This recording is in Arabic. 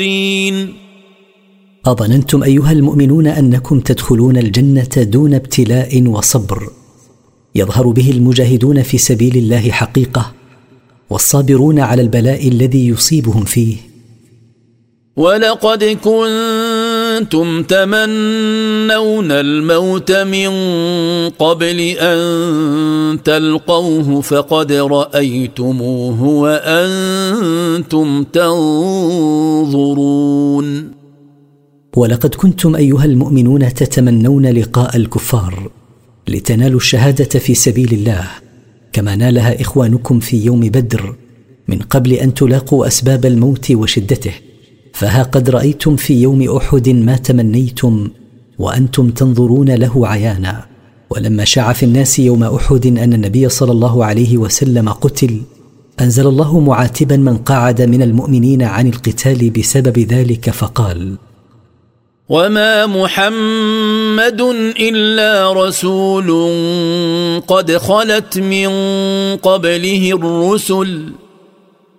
أظننتم أيها المؤمنون أنكم تدخلون الجنة دون ابتلاء وصبر يظهر به المجاهدون في سبيل الله حقيقة والصابرون على البلاء الذي يصيبهم فيه؟ ولقد كنتم تمنون الموت من قبل أن تلقوه فقد رأيتموه وأنتم تنظرون. ولقد كنتم أيها المؤمنون تتمنون لقاء الكفار لتنالوا الشهادة في سبيل الله كما نالها إخوانكم في يوم بدر من قبل أن تلاقوا أسباب الموت وشدته، فها قد رأيتم في يوم أحد ما تمنيتم وأنتم تنظرون له عيانا. ولما شاع في الناس يوم أحد أن النبي صلى الله عليه وسلم قتل أنزل الله معاتبا من قعد من المؤمنين عن القتال بسبب ذلك فقال: وما محمد إلا رسول قد خلت من قبله الرسل